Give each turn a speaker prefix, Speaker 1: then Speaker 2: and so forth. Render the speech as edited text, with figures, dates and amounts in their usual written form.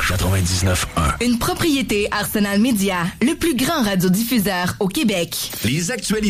Speaker 1: 99.1.
Speaker 2: Une propriété Arsenal Média, le plus grand radiodiffuseur au Québec.
Speaker 1: Les actualités